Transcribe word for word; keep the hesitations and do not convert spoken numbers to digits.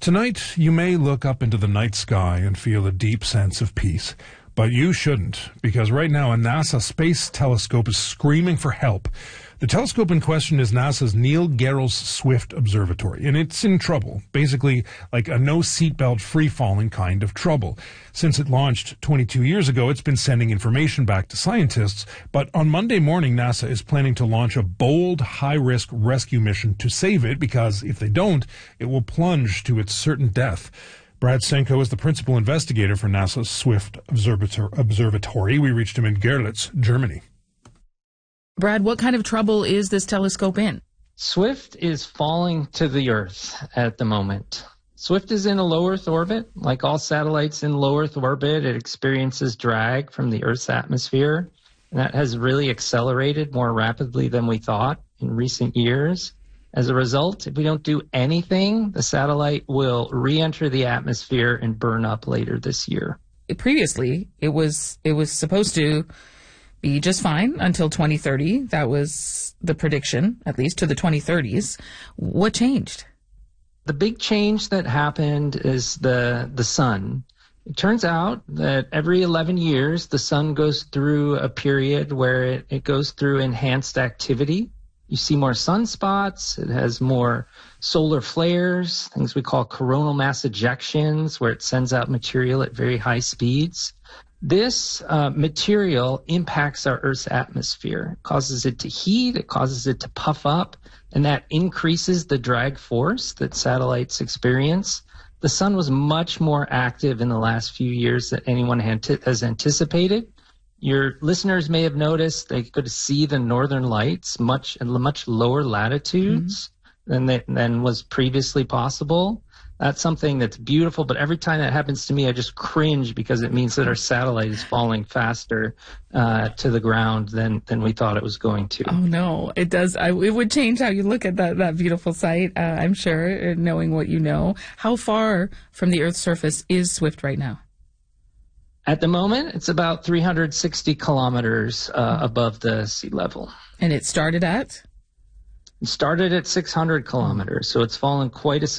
Tonight, you may look up into the night sky and feel a deep sense of peace. But you shouldn't, because right now a NASA space telescope is screaming for help. The telescope in question is NASA's Neil Gehrels Swift Observatory, and it's in trouble, basically like a no-seatbelt free-falling kind of trouble. Since it launched twenty-two years ago, it's been sending information back to scientists, but on Monday morning, NASA is planning to launch a bold, high-risk rescue mission to save it, because if they don't, it will plunge to its certain death. Brad Senko is the principal investigator for NASA's Swift Observatory. We reached him in Görlitz, Germany. Brad, what kind of trouble is this telescope in? Swift is falling to the Earth at the moment. Swift is in a low Earth orbit. Like all satellites in low Earth orbit, it experiences drag from the Earth's atmosphere, and that has really accelerated more rapidly than we thought in recent years. As a result, if we don't do anything, the satellite will re-enter the atmosphere and burn up later this year. Previously, it was it was supposed to be just fine until twenty thirty. That was the prediction, at least to the twenty thirties. What changed? The big change that happened is the the sun. It turns out that every eleven years, the sun goes through a period where it, it goes through enhanced activity. You see more sunspots, it has more solar flares, things we call coronal mass ejections, where it sends out material at very high speeds. This uh, material impacts our Earth's atmosphere. It causes it to heat, it causes it to puff up, and that increases the drag force that satellites experience. The sun was much more active in the last few years than anyone has anticipated. Your listeners may have noticed they could see the northern lights much at much lower latitudes mm-hmm. than they, than was previously possible. That's something that's beautiful, but every time that happens to me, I just cringe because it means that our satellite is falling faster uh, to the ground than, than we thought it was going to. Oh, no, it does. I, it would change how you look at that, that beautiful sight, uh, I'm sure, knowing what you know. How far from the Earth's surface is Swift right now? At the moment, it's about three hundred sixty kilometers uh, above the sea level. And it started at? It started at six hundred kilometers, so it's fallen quite a